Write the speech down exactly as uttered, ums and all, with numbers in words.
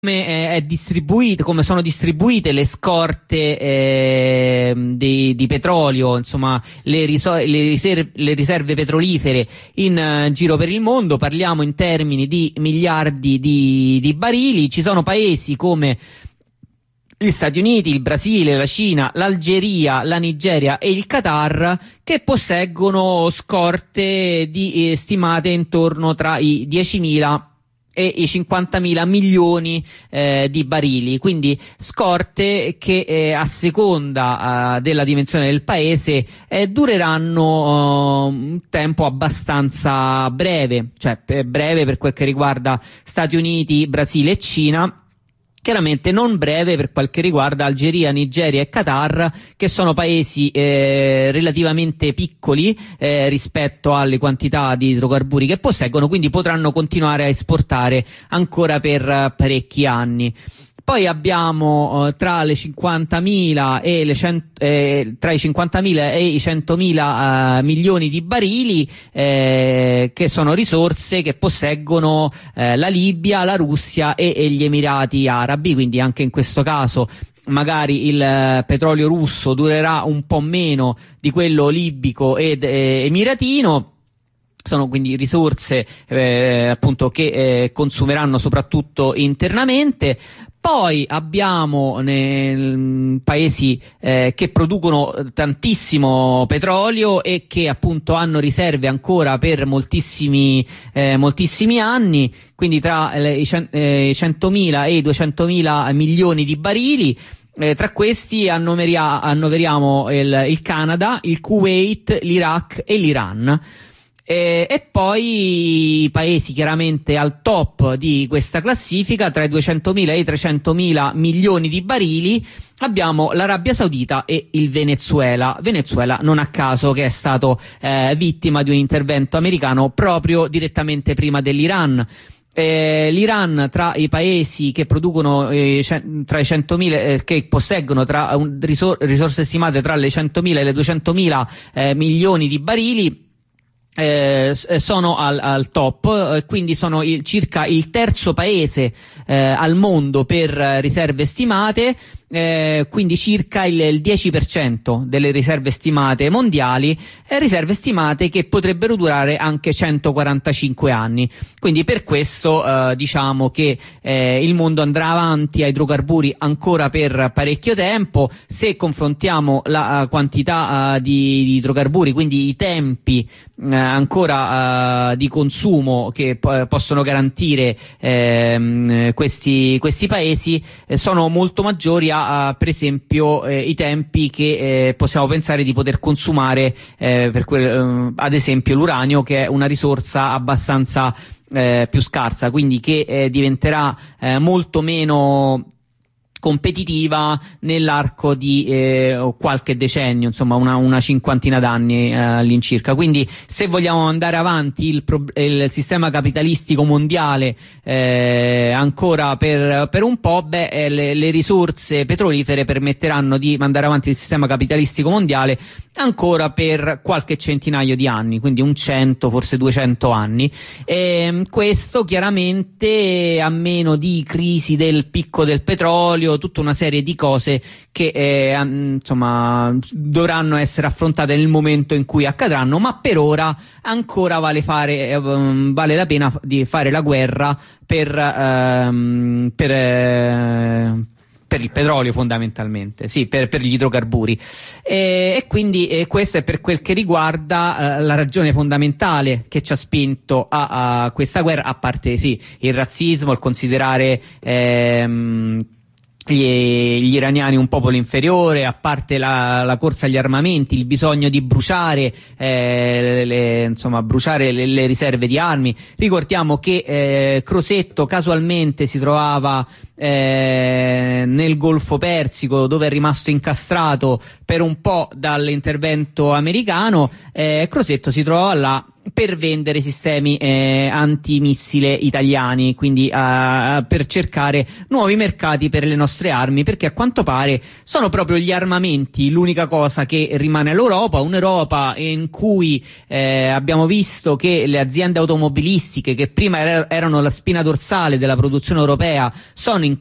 come è, è distribuito, come sono distribuite le scorte eh, di, di petrolio, insomma le, riso- le, riserve, le riserve petrolifere in uh, giro per il mondo. Parliamo in termini di miliardi di, di barili. Ci sono paesi come gli Stati Uniti, il Brasile, la Cina, l'Algeria, la Nigeria e il Qatar che posseggono scorte di, eh, stimate intorno tra i diecimila e i cinquantamila milioni eh, di barili, quindi scorte che eh, a seconda eh, della dimensione del paese eh, dureranno uh, un tempo abbastanza breve, cioè per breve per quel che riguarda Stati Uniti, Brasile e Cina. Chiaramente non breve per quel che riguarda Algeria, Nigeria e Qatar, che sono paesi eh, relativamente piccoli eh, rispetto alle quantità di idrocarburi che posseggono, quindi potranno continuare a esportare ancora per uh, parecchi anni. Poi abbiamo uh, tra le cinquantamila e le cento, eh, tra i cinquantamila e i centomila uh, milioni di barili eh, che sono risorse che posseggono eh, la Libia, la Russia e, e gli Emirati Arabi, quindi anche in questo caso magari il eh, petrolio russo durerà un po' meno di quello libico ed eh, emiratino. Sono quindi risorse eh, appunto che eh, consumeranno soprattutto internamente. Poi abbiamo nei paesi eh, che producono tantissimo petrolio e che appunto hanno riserve ancora per moltissimi eh, moltissimi anni, quindi tra le, i, cent- eh, i centomila e i duecentomila milioni di barili. Eh, tra questi annoveria- annoveriamo il, il Canada, il Kuwait, l'Iraq e l'Iran. E, e poi i paesi chiaramente al top di questa classifica, tra i duecentomila e i trecentomila milioni di barili, abbiamo l'Arabia Saudita e il Venezuela. Venezuela non a caso che è stato eh, vittima di un intervento americano proprio direttamente prima dell'Iran. Eh, L'Iran tra i paesi che producono eh, c- tra i centomila eh, che posseggono tra un, risor- risorse stimate tra le centomila e le duecentomila eh, milioni di barili Eh, sono al, al top, eh, quindi sono il, circa il terzo paese eh, al mondo per riserve stimate, eh, quindi circa il, il dieci per cento delle riserve stimate mondiali, eh, riserve stimate che potrebbero durare anche centoquarantacinque anni. Quindi per questo eh, diciamo che eh, il mondo andrà avanti a idrocarburi ancora per parecchio tempo. Se confrontiamo la uh, quantità uh, di, di idrocarburi, quindi i tempi uh, ancora uh, di consumo che po- possono garantire ehm, questi, questi paesi, eh, sono molto maggiori a Uh, per esempio eh, i tempi che eh, possiamo pensare di poter consumare eh, per quel, uh, ad esempio l'uranio, che è una risorsa abbastanza eh, più scarsa, quindi che eh, diventerà eh, molto meno competitiva nell'arco di eh, qualche decennio, insomma una, una cinquantina d'anni eh, all'incirca. Quindi se vogliamo andare avanti il, pro- il sistema capitalistico mondiale eh, ancora per, per un po', beh, eh, le, le risorse petrolifere permetteranno di mandare avanti il sistema capitalistico mondiale ancora per qualche centinaio di anni, quindi un cento, forse duecento anni. E questo chiaramente a meno di crisi del picco del petrolio, tutta una serie di cose che eh, insomma dovranno essere affrontate nel momento in cui accadranno, ma per ora ancora vale fare eh, vale la pena di fare la guerra per ehm, per eh, per il petrolio, fondamentalmente, sì, per, per gli idrocarburi. E, e quindi eh, questo è per quel che riguarda eh, la ragione fondamentale che ci ha spinto a, a questa guerra, a parte sì il razzismo, il considerare ehm, Gli, gli iraniani un popolo inferiore, a parte la, la corsa agli armamenti, il bisogno di bruciare eh, le, insomma bruciare le, le riserve di armi. Ricordiamo che eh, Crosetto casualmente si trovava eh, nel Golfo Persico, dove è rimasto incastrato per un po' dall'intervento americano. eh, Crosetto si trovava là per vendere sistemi eh, antimissile italiani, quindi uh, per cercare nuovi mercati per le nostre armi, perché a quanto pare sono proprio gli armamenti l'unica cosa che rimane all'Europa, un'Europa in cui eh, abbiamo visto che le aziende automobilistiche, che prima er- erano la spina dorsale della produzione europea, sono in